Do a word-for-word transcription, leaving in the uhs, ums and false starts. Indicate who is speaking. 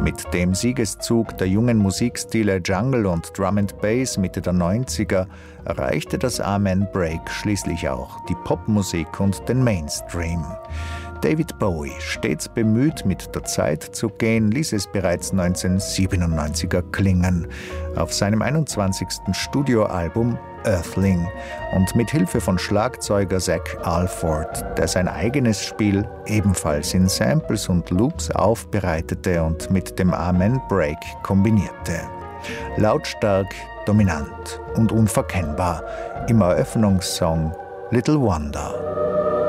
Speaker 1: Mit dem Siegeszug der jungen Musikstile Jungle und Drum and Bass Mitte der neunziger erreichte das Amen Break schließlich auch die Popmusik und den Mainstream. David Bowie, stets bemüht, mit der Zeit zu gehen, ließ es bereits neunzehnhundertsiebenundneunzig klingen, auf seinem einundzwanzigsten Studioalbum Earthling und mit Hilfe von Schlagzeuger Zach Alford, der sein eigenes Spiel ebenfalls in Samples und Loops aufbereitete und mit dem Amen Break kombinierte. Lautstark, dominant und unverkennbar im Eröffnungssong Little Wonder.